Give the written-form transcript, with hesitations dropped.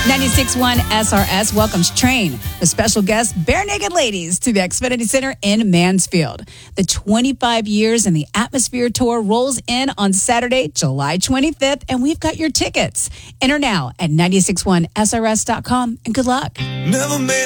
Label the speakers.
Speaker 1: 96.1 SRS welcomes Train with special guest Bare Naked Ladies to the Xfinity Center in Mansfield. The 25 years in the Atmosphere Tour rolls in on Saturday, July 25th, and we've got your tickets. Enter now at 961SRS.com, and good luck.
Speaker 2: Never made